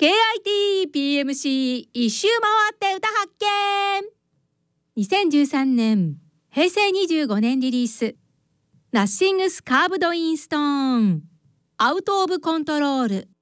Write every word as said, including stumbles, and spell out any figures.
ケーアイティーピーエムシー 一周回って歌発見。にせんじゅうさんねん、へいせいにじゅうごねんリリース、ナッシングスカーブドインストーン、アウトオブコントロール。